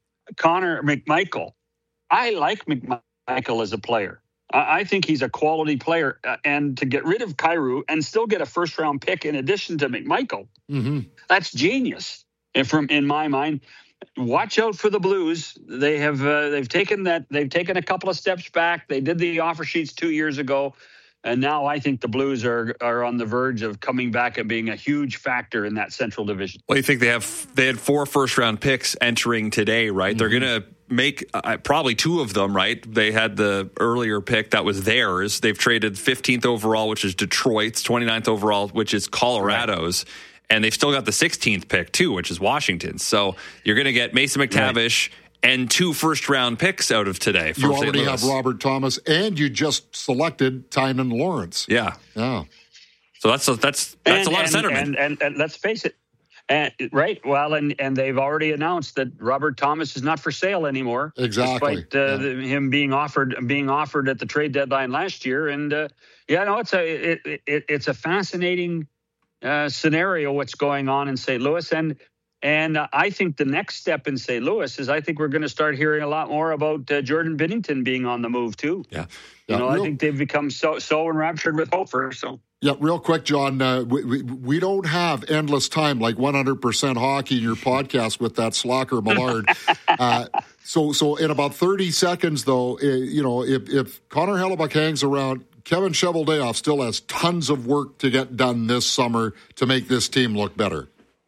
Connor McMichael. I like McMichael as a player. I think he's a quality player. And to get rid of Kyrou and still get a first-round pick in addition to McMichael, mm-hmm. that's genius. And from in my mind, watch out for the Blues. They have uh, they've taken that they've taken a couple of steps back. They did the offer sheets two years ago, and now I think the Blues are are on the verge of coming back and being a huge factor in that Central Division. Well, you think they have they had four first round picks entering today, right? Mm-hmm. They're going to make uh, probably two of them, right? They had the earlier pick that was theirs. They've traded fifteenth overall, which is Detroit's, twenty-ninth overall, which is Colorado's. Right. And they've still got the sixteenth pick, too, which is Washington's. So you're going to get Mason McTavish right. and two first-round picks out of today. For you already have Robert Thomas, and you just selected Tynan Lawrence. Yeah. Yeah. So that's a, that's that's and, a lot and, of centermen. And, and, and let's face it. And, right. Well, and, and they've already announced that Robert Thomas is not for sale anymore. Exactly. Despite uh, yeah. the, him being offered being offered at the trade deadline last year. And, uh, yeah, no, it's a it, it, it's a fascinating Uh, scenario what's going on in Saint Louis, and and uh, I think the next step in Saint Louis is I think we're going to start hearing a lot more about uh, Jordan Binnington being on the move too. Yeah, you yeah, know real, I think they've become so so enraptured with Hofer. So yeah, real quick, John, uh, we, we we don't have endless time like one hundred percent hockey in your podcast with that Slocker Millard. uh, so so in about thirty seconds though, uh, you know if if Connor Hellebuyck hangs around, Kevin Cheveldayoff still has tons of work to get done this summer to make this team look better.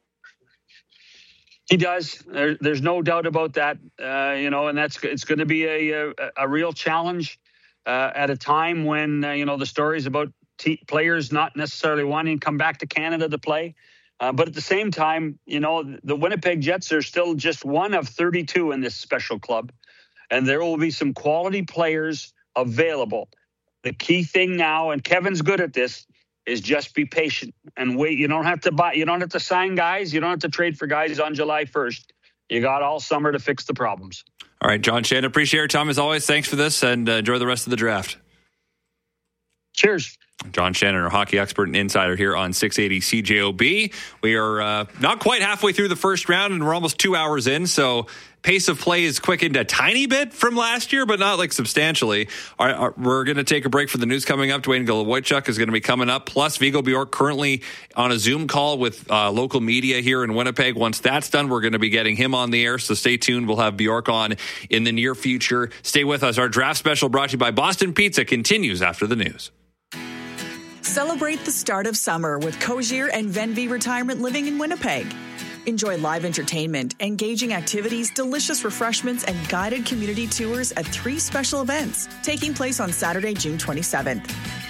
He does. There, there's no doubt about that. Uh, you know, and that's it's going to be a, a a real challenge uh, at a time when uh, you know the stories about t- players not necessarily wanting to come back to Canada to play. Uh, but at the same time, you know, the Winnipeg Jets are still just one of thirty-two in this special club, and there will be some quality players available. The key thing now, and Kevin's good at this, is just be patient and wait. You don't have to buy, you don't have to sign guys. You don't have to trade for guys on July first. You got all summer to fix the problems. All right, John Shannon, appreciate your time as always. Thanks for this, and uh, enjoy the rest of the draft. Cheers. John Shannon, our hockey expert and insider here on six eighty C J O B. We are uh, not quite halfway through the first round, and we're almost two hours in, so pace of play is quickened a tiny bit from last year, but not like substantially. All right, our, we're going to take a break for the news coming up. Dwayne Golowoychuk is going to be coming up, plus Vigo Bjork currently on a Zoom call with uh, local media here in Winnipeg. Once that's done, we're going to be getting him on the air, so stay tuned. We'll have Bjork on in the near future. Stay with us. Our draft special brought to you by Boston Pizza continues after the news. Celebrate the start of summer with Cozier and Venvi Retirement Living in Winnipeg. Enjoy live entertainment, engaging activities, delicious refreshments, and guided community tours at three special events taking place on Saturday, June twenty-seventh.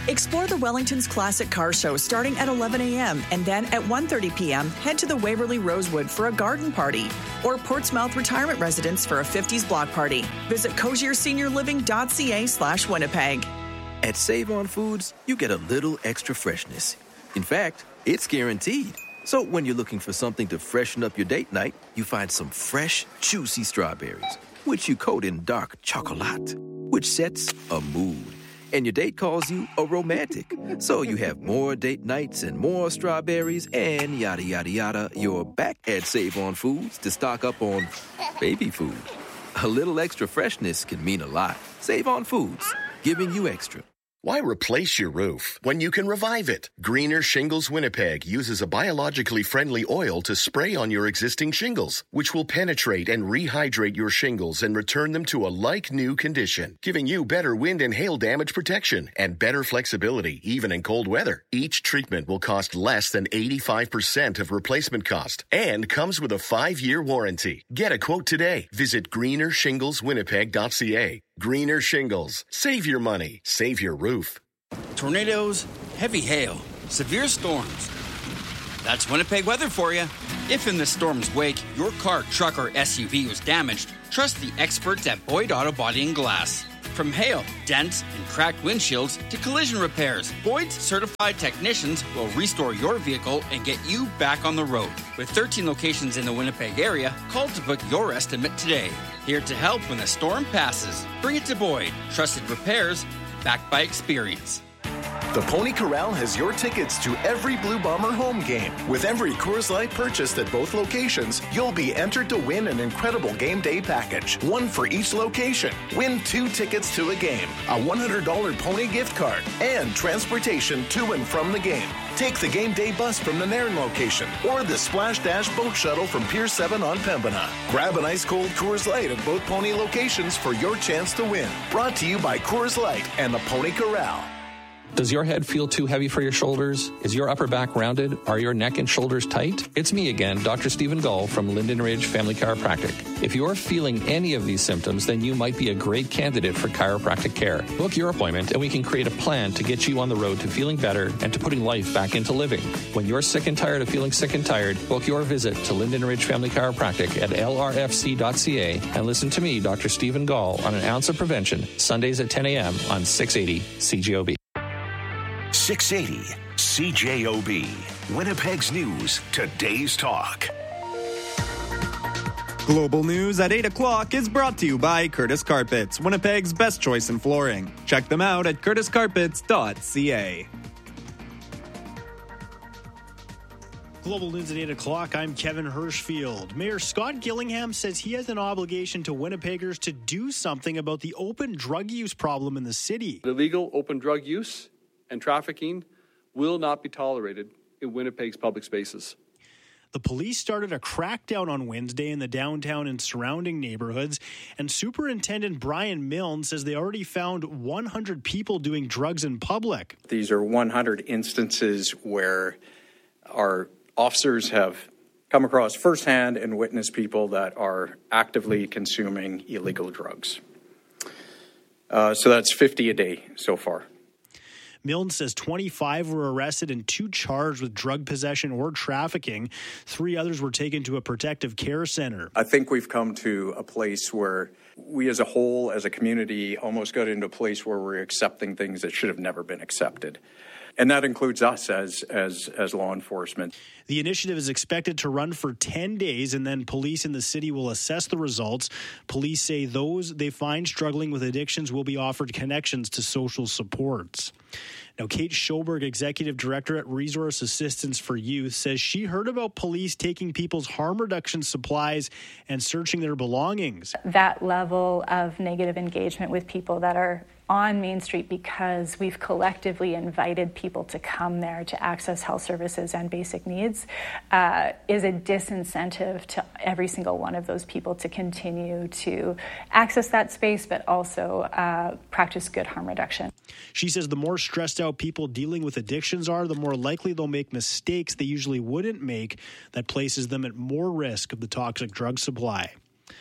Explore the Wellington's Classic Car Show starting at eleven a.m. and then at one thirty p.m. head to the Waverly Rosewood for a garden party or Portsmouth Retirement Residence for a fifties block party. Visit cozierseniorliving.ca slash Winnipeg. At Save On Foods, you get a little extra freshness. In fact, it's guaranteed. So when you're looking for something to freshen up your date night, you find some fresh, juicy strawberries, which you coat in dark chocolate, which sets a mood. And your date calls you a romantic. So you have more date nights and more strawberries and yada, yada, yada. You're back at Save On Foods to stock up on baby food. A little extra freshness can mean a lot. Save On Foods, giving you extra. Why replace your roof when you can revive it? Greener Shingles Winnipeg uses a biologically friendly oil to spray on your existing shingles, which will penetrate and rehydrate your shingles and return them to a like-new condition, giving you better wind and hail damage protection and better flexibility, even in cold weather. Each treatment will cost less than eighty-five percent of replacement cost and comes with a five-year warranty. Get a quote today. Visit greener shingles winnipeg dot c a. Greener Shingles. Save your money. Save your roof. Tornadoes, heavy hail, severe storms. That's Winnipeg weather for you. If in the storm's wake, your car, truck, or S U V was damaged, trust the experts at Boyd Auto Body and Glass. From hail, dents, and cracked windshields to collision repairs, Boyd's certified technicians will restore your vehicle and get you back on the road. With thirteen locations in the Winnipeg area, call to book your estimate today. Here to help when the storm passes. Bring it to Boyd. Trusted repairs, backed by experience. The Pony Corral has your tickets to every Blue Bomber home game. With every Coors Light purchased at both locations, you'll be entered to win an incredible game day package. One for each location. Win two tickets to a game, a one hundred dollars Pony gift card, and transportation to and from the game. Take the game day bus from the Nairn location or the Splash Dash boat shuttle from Pier seven on Pembina. Grab an ice cold Coors Light at both Pony locations for your chance to win. Brought to you by Coors Light and the Pony Corral. Does your head feel too heavy for your shoulders? Is your upper back rounded? Are your neck and shoulders tight? It's me again, Doctor Stephen Gull from Linden Ridge Family Chiropractic. If you're feeling any of these symptoms, then you might be a great candidate for chiropractic care. Book your appointment and we can create a plan to get you on the road to feeling better and to putting life back into living. When you're sick and tired of feeling sick and tired, book your visit to Linden Ridge Family Chiropractic at L R F C dot C A and listen to me, Doctor Stephen Gall, on An Ounce of Prevention, Sundays at ten a.m. on six eighty C J O B. six eighty C J O B. Winnipeg's News, today's talk. Global News at eight o'clock is brought to you by Curtis Carpets, Winnipeg's best choice in flooring. Check them out at curtis carpets dot c a. Global News at eight o'clock. I'm Kevin Hirschfield. Mayor Scott Gillingham says he has an obligation to Winnipeggers to do something about the open drug use problem in the city. Illegal open drug use and trafficking will not be tolerated in Winnipeg's public spaces. The police started a crackdown on Wednesday in the downtown and surrounding neighborhoods, and Superintendent Brian Milne says they already found one hundred people doing drugs in public. These are one hundred instances where our officers have come across firsthand and witnessed people that are actively consuming illegal drugs. Uh, so that's fifty a day so far. Milne says twenty-five were arrested and two charged with drug possession or trafficking. Three others were taken to a protective care center. I think we've come to a place where we as a whole, as a community, almost got into a place where we're accepting things that should have never been accepted. And that includes us as as as law enforcement. The initiative is expected to run for ten days, and then police in the city will assess the results. Police say those they find struggling with addictions will be offered connections to social supports. Now, Kate Schoberg, Executive Director at Resource Assistance for Youth, says she heard about police taking people's harm reduction supplies and searching their belongings. That level of negative engagement with people that are on Main Street because we've collectively invited people to come there to access health services and basic needs uh, is a disincentive to every single one of those people to continue to access that space, but also uh, practice good harm reduction. She says the more stressed out people dealing with addictions are, the more likely they'll make mistakes they usually wouldn't make that places them at more risk of the toxic drug supply.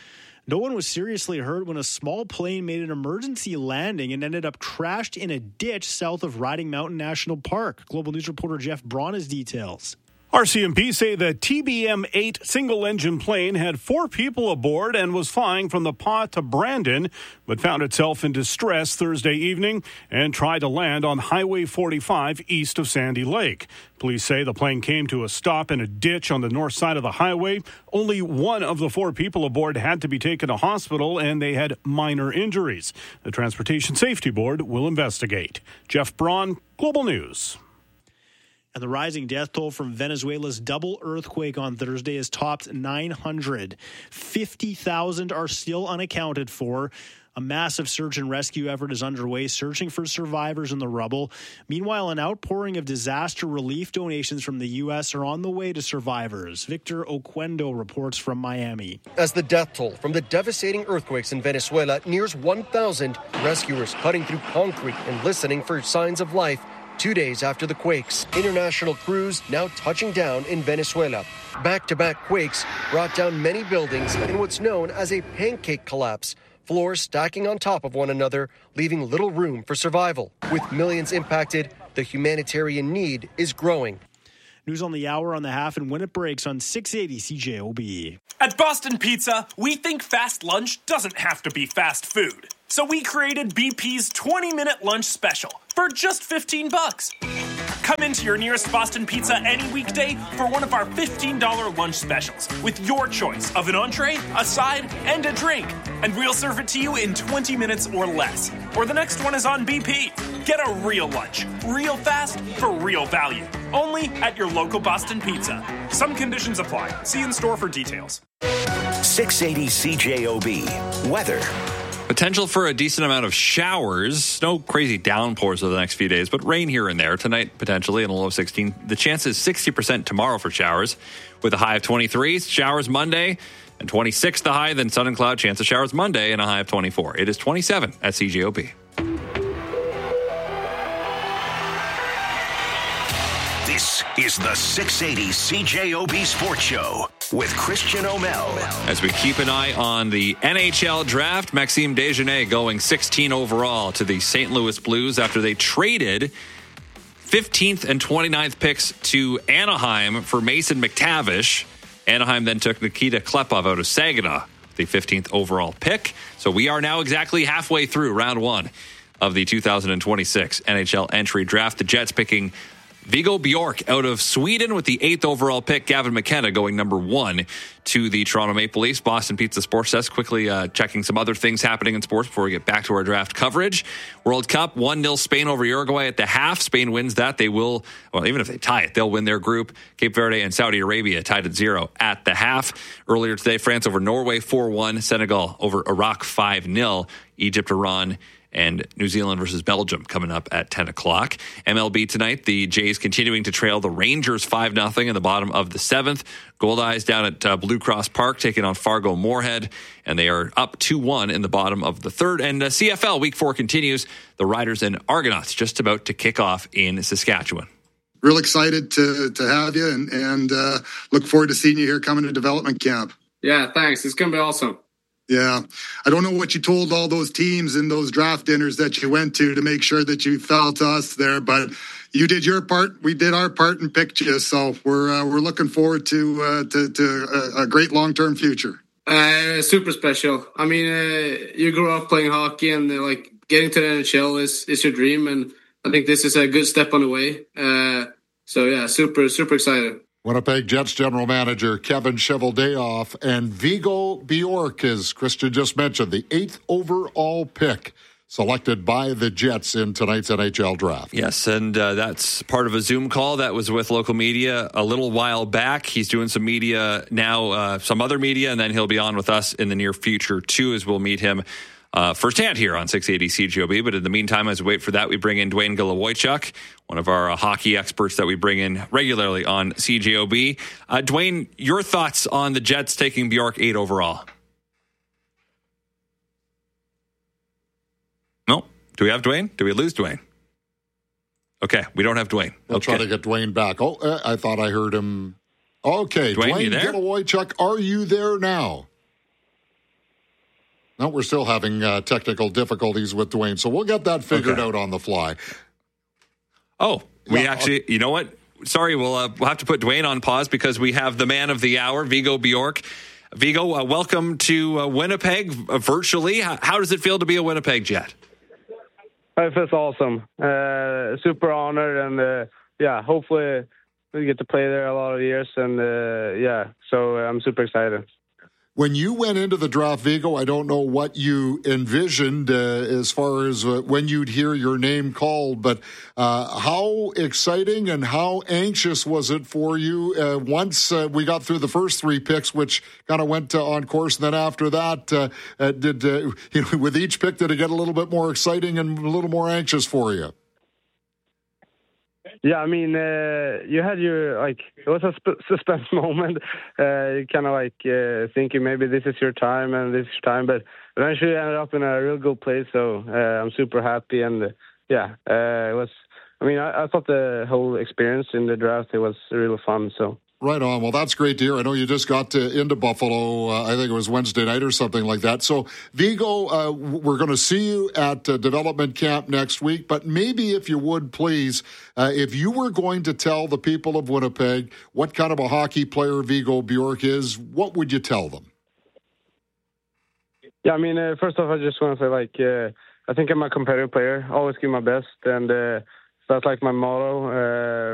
No one was seriously hurt when a small plane made an emergency landing and ended up crashed in a ditch south of Riding Mountain National Park. Global News reporter Jeff Braun has details. R C M P say the T B M eight single-engine plane had four people aboard and was flying from the Pas to Brandon, but found itself in distress Thursday evening and tried to land on Highway forty-five east of Sandy Lake. Police say the plane came to a stop in a ditch on the north side of the highway. Only one of the four people aboard had to be taken to hospital, and they had minor injuries. The Transportation Safety Board will investigate. Jeff Braun, Global News. And the rising death toll from Venezuela's double earthquake on Thursday has topped nine hundred. fifty thousand are still unaccounted for. A massive search and rescue effort is underway, searching for survivors in the rubble. Meanwhile, an outpouring of disaster relief donations from the U S are on the way to survivors. Victor Oquendo reports from Miami. As the death toll from the devastating earthquakes in Venezuela nears one thousand, rescuers cutting through concrete and listening for signs of life. Two days after the quakes, international crews now touching down in Venezuela. Back-to-back quakes brought down many buildings in what's known as a pancake collapse, floors stacking on top of one another, leaving little room for survival. With millions impacted, the humanitarian need is growing. News on the hour on the half and when it breaks on six eighty C J O B. At Boston Pizza, we think fast lunch doesn't have to be fast food. So we created B P's twenty-minute lunch special for just fifteen bucks. Come into your nearest Boston Pizza any weekday for one of our fifteen dollars lunch specials with your choice of an entree, a side, and a drink. And we'll serve it to you in twenty minutes or less. Or the next one is on B P. Get a real lunch, real fast, for real value. Only at your local Boston Pizza. Some conditions apply. See in store for details. six eighty C J O B. Weather. Potential for a decent amount of showers. No crazy downpours over the next few days, but rain here and there. Tonight, potentially, in a low of sixteen. The chance is sixty percent tomorrow for showers, with a high of twenty-three. Showers Monday, and twenty-six the high. Then sun and cloud, chance of showers Monday, and a high of twenty-four. It is twenty-seven at C J O B. This is the six eighty C J O B Sports Show with Christian O'Mel. As we keep an eye on the N H L draft, Maxime Desjardins going sixteen overall to the Saint Louis Blues after they traded fifteenth and twenty-ninth picks to Anaheim for Mason McTavish. Anaheim then took Nikita Klepov out of Saginaw, the fifteenth overall pick. So we are now exactly halfway through round one of the two thousand twenty-six N H L entry draft. The Jets picking Viggo Bjork out of Sweden with the eighth overall pick. Gavin McKenna going number one to the Toronto Maple Leafs. Boston Pizza Sports Desk quickly uh, checking some other things happening in sports before we get back to our draft coverage. World Cup, one nil Spain over Uruguay at the half. Spain wins that. They will, well, even if they tie it, they'll win their group. Cape Verde and Saudi Arabia tied at zero at the half. Earlier today, France over Norway four one. Senegal over Iraq five nil. Egypt, Iran, and New Zealand versus Belgium coming up at ten o'clock. M L B tonight, the Jays continuing to trail the Rangers five nothing in the bottom of the seventh. Goldeyes down at uh, Blue Cross Park taking on Fargo Moorhead, and they are up two one in the bottom of the third. And uh, C F L Week four continues. The Riders and Argonauts just about to kick off in Saskatchewan. Real excited to to have you, and, and uh, look forward to seeing you here coming to development camp. Yeah, thanks. It's going to be awesome. Yeah. I don't know what you told all those teams in those draft dinners that you went to to make sure that you fell to us there, but you did your part. We did our part and picked you. So we're uh, we're looking forward to uh, to, to a, a great long-term future. Uh, super special. I mean, uh, you grew up playing hockey, and uh, like getting to the N H L is, is your dream. And I think this is a good step on the way. Uh, so yeah, super, super excited. Winnipeg Jets general manager Kevin Cheveldayoff and Viggo Bjork, as Christian just mentioned, the eighth overall pick selected by the Jets in tonight's N H L draft. Yes, and uh, that's part of a Zoom call that was with local media a little while back. He's doing some media now, uh, some other media, and then he'll be on with us in the near future, too, as we'll meet him Uh, firsthand here on six eighty C J O B. But in the meantime, as we wait for that, we bring in Dwayne Golowoychuk, one of our uh, hockey experts that we bring in regularly on C J O B. Uh, Dwayne, your thoughts on the Jets taking Bjork eight overall? No? Do we have Dwayne? Do we lose Dwayne? Okay, we don't have Dwayne. We'll okay. try to get Dwayne back. Oh, uh, I thought I heard him. Okay, Dwayne, Dwayne you there? Golowoychuk, are you there now? No, we're still having uh, technical difficulties with Dwayne, so we'll get that figured Okay. out on the fly. Oh, we Yeah, actually, you know what? Sorry, we'll, uh, we'll have to put Dwayne on pause because we have the man of the hour, Vigo Bjork. Vigo, uh, welcome to uh, Winnipeg uh, virtually. How, how does it feel to be a Winnipeg Jet? It feels awesome. Uh, super honored, and uh, yeah, hopefully we get to play there a lot of years, and uh, yeah, so I'm super excited. When you went into the draft, Vigo, I don't know what you envisioned uh, as far as uh, when you'd hear your name called, but uh, how exciting and how anxious was it for you uh, once uh, we got through the first three picks, which kind of went uh, on course, and then after that, uh, uh, did uh, you know, with each pick, did it get a little bit more exciting and a little more anxious for you? Yeah, I mean, uh, you had your, like, it was a sp- suspense moment. Uh, you kind of like uh, thinking maybe this is your time and this is your time, but eventually I ended up in a real good place, so uh, I'm super happy. And uh, yeah, uh, it was, I mean, I, I thought the whole experience in the draft, it was really fun, so. Right on. Well, that's great to hear. I know you just got to, into Buffalo, uh, I think it was Wednesday night or something like that. So, Vigo, uh, we're going to see you at uh, development camp next week, but maybe if you would, please, uh, if you were going to tell the people of Winnipeg what kind of a hockey player Vigo Bjork is, what would you tell them? Yeah, I mean, uh, first off, I just want to say, like, uh, I think I'm a competitive player, always give my best, and uh, that's like my motto. Uh,